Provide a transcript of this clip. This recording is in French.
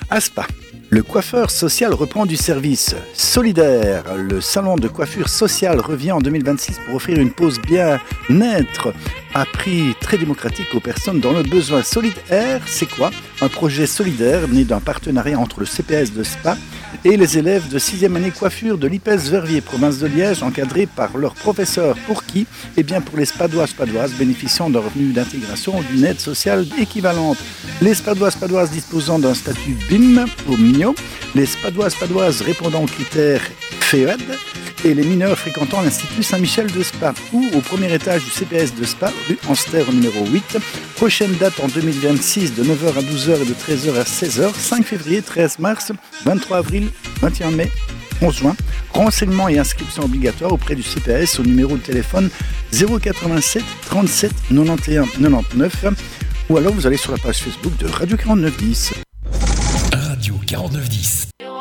À Spa, le coiffeur social reprend du service. Solidaire, le salon de coiffure sociale revient en 2026 pour offrir une pause bien-être à prix très démocratique aux personnes dans le besoin. Solidaire, c'est quoi? Un projet solidaire né d'un partenariat entre le CPS de Spa et les élèves de 6e année coiffure de l'IPES-Verviers, province de Liège, encadrés par leurs professeurs. Pour qui? Eh bien pour les Spadoises bénéficiant d'un revenu d'intégration ou d'une aide sociale équivalente. Les Spadoises disposant d'un statut BIM ou MIO, les Spadoises répondant aux critères FEAD et les mineurs fréquentant l'Institut Saint-Michel de Spa ou au premier étage du CPS de Spa, rue Anster numéro 8. Prochaine date en 2026 de 9h à 12h et de 13h à 16h, 5 février, 13 mars, 23 avril, 21 mai, 11 juin. Renseignements et inscriptions obligatoires auprès du CPS au numéro de téléphone 087 37 91 99 ou alors vous allez sur la page Facebook de Radio 4910. Radio 4910.